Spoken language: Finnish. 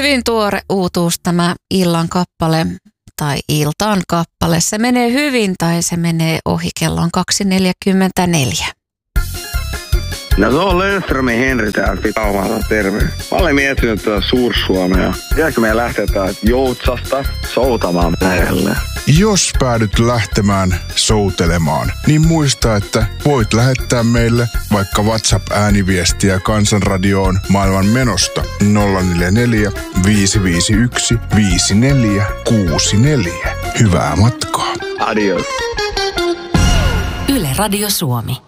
hyvin tuore uutuus tämä illan kappale tai iltaan kappale. Se menee hyvin tai se menee ohi, kello on 2.44. No se on Löfströmin Henri täällä Pitaumalta, terve. Mä olen miettinyt tätä Suur-Suomea. Tiedätkö meidän lähteä Joutsasta soutamaan lähelle? Jos päädyt lähtemään soutelemaan, niin muista, että voit lähettää meille vaikka WhatsApp-ääniviestiä Kansanradioon maailman menosta 044 551 5464. Hyvää matkaa. Adios. Yle Radio Suomi.